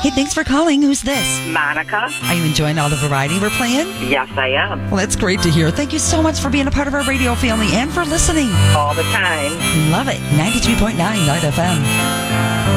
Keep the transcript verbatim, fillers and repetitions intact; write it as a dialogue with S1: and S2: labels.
S1: Hey, thanks for calling. Who's this?
S2: Monica.
S1: Are you enjoying all the variety we're playing?
S2: Yes, I am.
S1: Well, that's great to hear. Thank you so much for being a part of our radio family and for listening.
S2: All the time.
S1: Love it. ninety-three point nine Night F M.